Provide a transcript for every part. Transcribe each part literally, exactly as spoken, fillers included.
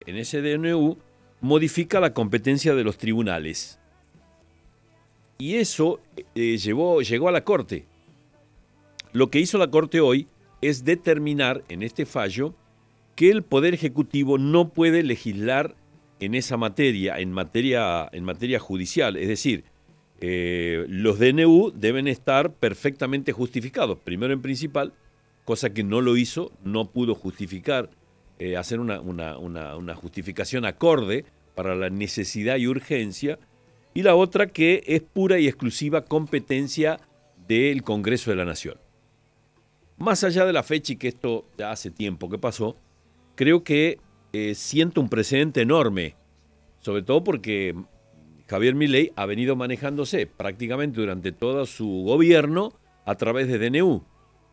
en ese D N U modifica la competencia de los tribunales. Y eso eh, llevó, llegó a la Corte. Lo que hizo la Corte hoy es determinar en este fallo que el Poder Ejecutivo no puede legislar en esa materia, en materia, en materia judicial. Es decir, eh, los D N U deben estar perfectamente justificados, primero en principal, cosa que no lo hizo, no pudo justificar, eh, hacer una, una, una, una justificación acorde para la necesidad y urgencia, y la otra que es pura y exclusiva competencia del Congreso de la Nación. Más allá de la fecha y que esto ya hace tiempo que pasó, creo que eh, siento un precedente enorme, sobre todo porque Javier Milei ha venido manejándose prácticamente durante todo su gobierno a través de D N U.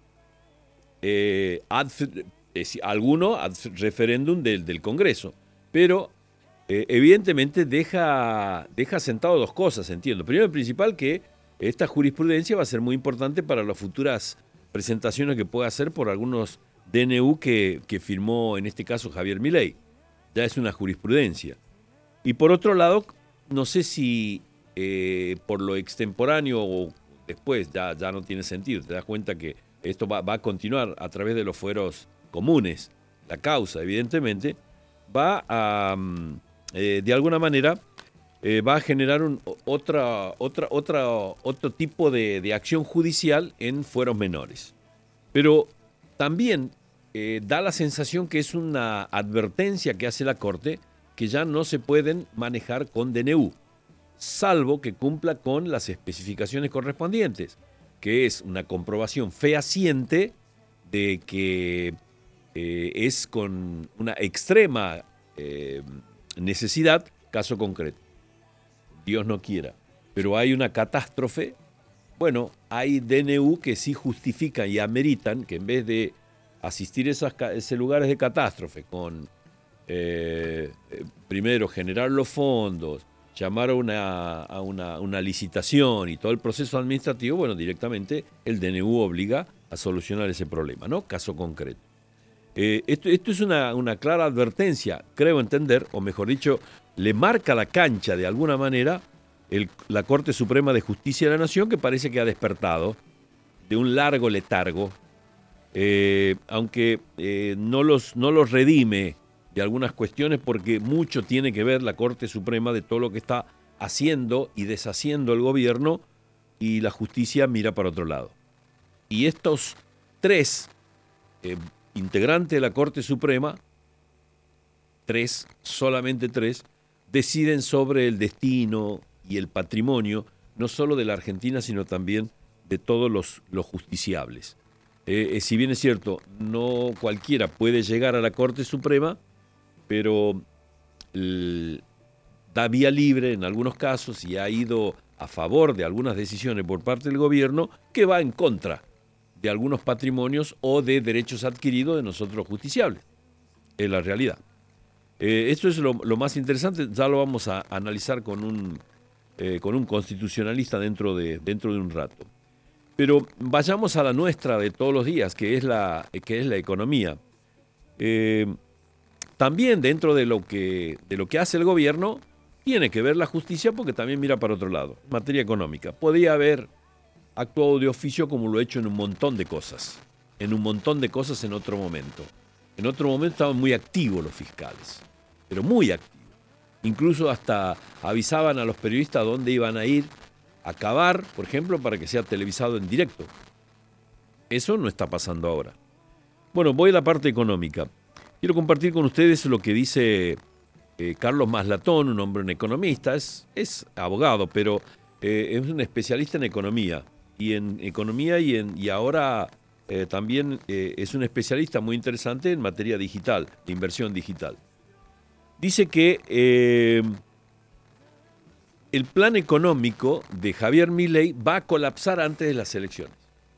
Eh, ad, eh, alguno ad referéndum del, del Congreso, pero eh, evidentemente deja, deja sentado dos cosas, entiendo. Primero y principal que esta jurisprudencia va a ser muy importante para las futuras presentaciones que pueda hacer por algunos D N U que, que firmó en este caso Javier Milei. Ya es una jurisprudencia. Y por otro lado, no sé si eh, por lo extemporáneo o después ya, ya no tiene sentido, te das cuenta que esto va, va a continuar a través de los fueros comunes, la causa evidentemente, va a, eh, de alguna manera, eh, va a generar un, otra, otra, otra, otro tipo de, de acción judicial en fueros menores. Pero también eh, da la sensación que es una advertencia que hace la Corte que ya no se pueden manejar con D N U, salvo que cumpla con las especificaciones correspondientes, que es una comprobación fehaciente de que eh, es con una extrema eh, necesidad, caso concreto. Dios no quiera, pero hay una catástrofe. Bueno, hay D N U que sí justifican y ameritan que en vez de asistir a esos, esos lugares de catástrofe con, eh, primero, generar los fondos, llamar a, una, a una, una licitación y todo el proceso administrativo, bueno, directamente el D N U obliga a solucionar ese problema, ¿no? Caso concreto. Eh, esto, esto es una, una clara advertencia, creo entender, o mejor dicho, le marca la cancha de alguna manera el, la Corte Suprema de Justicia de la Nación, que parece que ha despertado de un largo letargo, eh, aunque eh, no, los, no los redime de algunas cuestiones, porque mucho tiene que ver la Corte Suprema de todo lo que está haciendo y deshaciendo el gobierno, y la justicia mira para otro lado. Y estos tres eh, integrantes de la Corte Suprema, tres, solamente tres, deciden sobre el destino y el patrimonio, no solo de la Argentina, sino también de todos los, los justiciables. Eh, eh, si bien es cierto, no cualquiera puede llegar a la Corte Suprema, pero el, da vía libre en algunos casos y ha ido a favor de algunas decisiones por parte del gobierno que va en contra de algunos patrimonios o de derechos adquiridos de nosotros justiciables. Es la realidad. Eh, esto es lo, lo más interesante, ya lo vamos a analizar con un, eh, con un constitucionalista dentro de, dentro de un rato. Pero vayamos a la nuestra de todos los días, que es la, que es la economía. Eh, también dentro de lo, que, de lo que hace el gobierno, tiene que ver la justicia porque también mira para otro lado, en materia económica. Podría haber actuado de oficio como lo ha hecho en un montón de cosas, en un montón de cosas en otro momento. En otro momento estaban muy activos los fiscales, pero muy activos. Incluso hasta avisaban a los periodistas dónde iban a ir a cavar, por ejemplo, para que sea televisado en directo. Eso no está pasando ahora. Bueno, voy a la parte económica. Quiero compartir con ustedes lo que dice eh, Carlos Maslatón, un hombre, un economista. Es, es abogado, pero eh, es un especialista en economía. Y en economía y, en, y ahora eh, también eh, es un especialista muy interesante en materia digital, de inversión digital. Dice que eh, el plan económico de Javier Milei va a colapsar antes de las elecciones.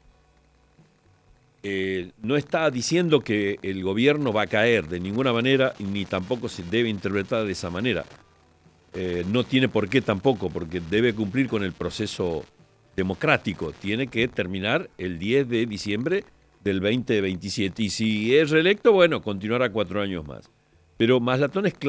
Eh, no está diciendo que el gobierno va a caer de ninguna manera, ni tampoco se debe interpretar de esa manera. Eh, no tiene por qué tampoco, porque debe cumplir con el proceso democrático. Tiene que terminar el diez de diciembre del veinte veintisiete. Y si es reelecto, bueno, continuará cuatro años más. Pero Maslatón es